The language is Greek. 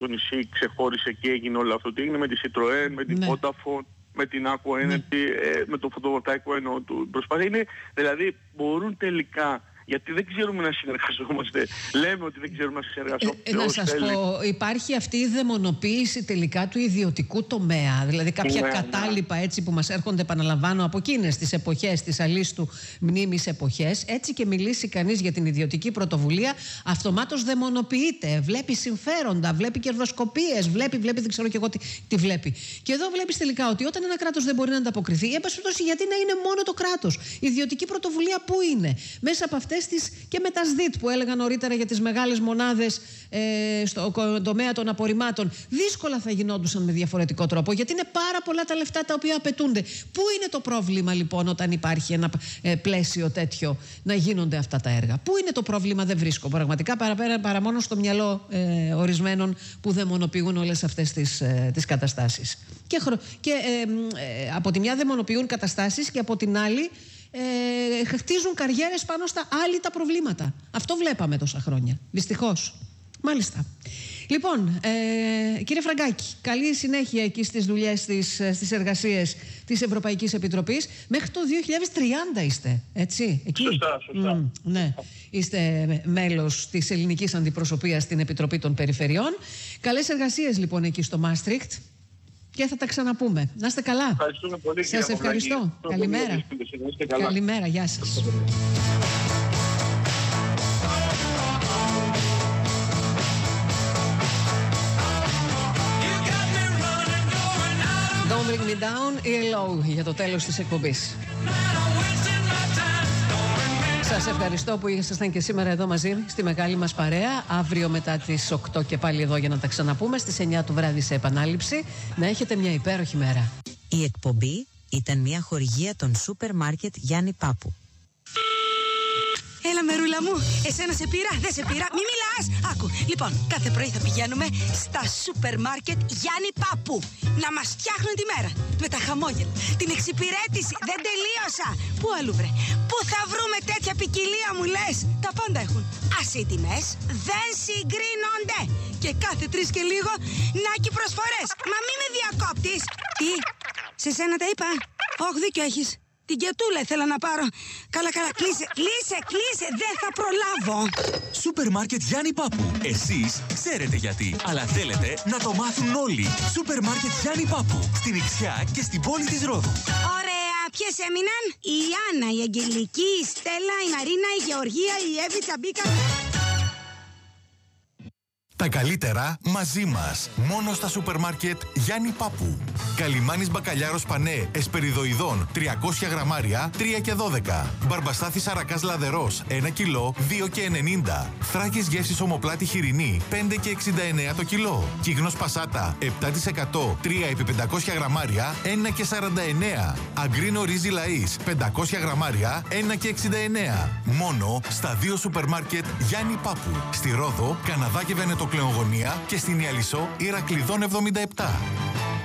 το νησί ξεχώρισε και έγινε όλο αυτό. Τι έγινε με τη Citroën, με την Vodafone, με την Aqua Energy, με το φωτοβολταϊκό εννοώ του προσπάθεια. Είναι, δηλαδή μπορούν τελικά, γιατί δεν ξέρουμε να συνεργαζόμαστε. Λέμε ότι δεν ξέρουμε να συνεργαζόμαστε. Να σας πω, υπάρχει αυτή η δαιμονοποίηση τελικά του ιδιωτικού τομέα. Δηλαδή κάποια κατάλοιπα έτσι που μας έρχονται, επαναλαμβάνω, από εκείνες τις εποχές, τις αλίστου μνήμης εποχές. Έτσι και μιλήσει κανείς για την ιδιωτική πρωτοβουλία, αυτομάτως δαιμονοποιείται. Βλέπει συμφέροντα, βλέπει κερδοσκοπίες, βλέπει δεν ξέρω και εγώ τι βλέπει. Και εδώ βλέπεις τελικά ότι όταν ένα κράτος δεν μπορεί να ανταποκριθεί, γιατί να είναι μόνο το κράτος. Η ιδιωτική πρωτοβουλία πού είναι? Μέσα από αυτές και με τα ΣΔΙΤ που έλεγα νωρίτερα για τις μεγάλες μονάδες στο τομέα των απορριμμάτων, δύσκολα θα γινόντουσαν με διαφορετικό τρόπο, γιατί είναι πάρα πολλά τα λεφτά τα οποία απαιτούνται. Πού είναι το πρόβλημα λοιπόν όταν υπάρχει ένα πλαίσιο τέτοιο να γίνονται αυτά τα έργα? Πού είναι το πρόβλημα? Δεν βρίσκω πραγματικά, παρά μόνο στο μυαλό ορισμένων που δαιμονοποιούν όλες αυτές τις καταστάσεις. Και από τη μια δαιμονοποιούν καταστάσεις και από την άλλη χτίζουν καριέρες πάνω στα άλυτα προβλήματα. Αυτό βλέπαμε τόσα χρόνια, δυστυχώς. Μάλιστα. Λοιπόν, κύριε Φραγκάκη, καλή συνέχεια εκεί στις δουλειές, στις εργασίες της Ευρωπαϊκής Επιτροπής. Μέχρι το 2030 είστε, έτσι? Εκεί. Σωστά. Ναι. Είστε μέλος της ελληνικής αντιπροσωπείας στην Επιτροπή των Περιφερειών. Καλές εργασίες λοιπόν εκεί στο Μάστριχτ. Και θα τα ξαναπούμε. Να είστε καλά. Ευχαριστούμε πολύ. Σας ευχαριστώ. Καλημέρα. Καλημέρα. Γεια σας. Don't bring me down, ELO, για το τέλος της εκπομπής. Σας ευχαριστώ που ήσασταν και σήμερα εδώ μαζί στη μεγάλη μας παρέα. Αύριο μετά τις 8 και πάλι εδώ για να τα ξαναπούμε στις 9 του βράδυ σε επανάληψη. Να έχετε μια υπέροχη μέρα. Η εκπομπή ήταν μια χορηγία των σούπερ μάρκετ Γιάννη Πάπου. Έλα μερούλα μου, εσένα σε πήρα, δεν σε πήρα, μη μιλάς. Άκου, λοιπόν, κάθε πρωί θα πηγαίνουμε στα σούπερ μάρκετ Γιάννη Πάπου να μας φτιάχνουν τη μέρα. Με τα χαμόγελα, την εξυπηρέτηση, δεν τελείωσα. Πού αλλού βρε, πού θα βρούμε τέτοια ποικιλία μου λες? Τα πάντα έχουν. Ας οι τιμές δεν συγκρίνονται. Και κάθε 3 και λίγο, νάκι προσφορές. Μα μη με διακόπτεις. Τι, σε σένα τα είπα? Όχι, δίκιο έχεις. Την κετούλα ήθελα να πάρω. Καλά, κλείσε, δεν θα προλάβω. Σούπερ μάρκετ Γιάννη Πάπου. Εσείς ξέρετε γιατί, αλλά θέλετε να το μάθουν όλοι. Σούπερ μάρκετ Γιάννη Πάπου. Στην Ιξιά και στην πόλη της Ρόδου. Ωραία, ποιες έμειναν? Η Άννα, η Αγγελική, η Στέλλα, η Μαρίνα, η Γεωργία, η Εύη, Τσαμπίκα. Τα καλύτερα μαζί μας. Μόνο στα σούπερ μάρκετ Γιάννη Πάπου. Καλιμάνης μπακαλιάρος πανέ εσπεριδοειδών 300 γραμμάρια 3 και 12. Μπαρμπαστάθης αρακάς λαδερός 1 κιλό 2 και 90. Θράκης γεύσης ομοπλάτη χοιρινή 5 και 69 το κιλό. Κύγνος πασάτα 7% 3 επί 500 γραμμάρια 1 και 49. Αγκρίνο ρύζι λαΐς 500 γραμμάρια 1 και 69. Μόνο στα 2 σούπερ μάρκετ Γιάννη Πάπου. Στη Ρόδο, Καναδά και Βενετοκλεογωνία και στην Ιαλισσό Ηρακλειδών 77.